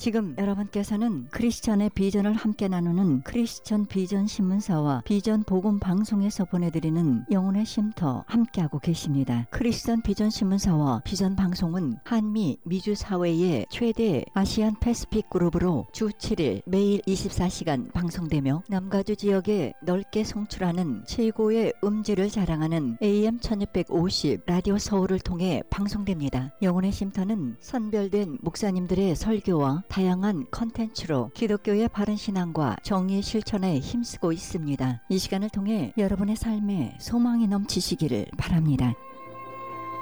지금 여러분께서는 크리스천의 비전을 함께 나누는 크리스천 비전 신문사와 비전 복음 방송에서 보내드리는 영혼의 쉼터 함께하고 계십니다. 크리스천 비전 신문사와 비전 방송은 한미 미주 사회의 최대 아시안 패시픽 그룹으로 주 7일 매일 24시간 방송되며 남가주 지역에 넓게 송출하는 최고의 음질을 자랑하는 AM 1650 라디오 서울을 통해 방송됩니다. 영혼의 쉼터는 선별된 목사님들의 설교와 다양한 컨텐츠로 기독교의 바른 신앙과 정의 실천에 힘쓰고 있습니다. 이 시간을 통해 여러분의 삶에 소망이 넘치시기를 바랍니다.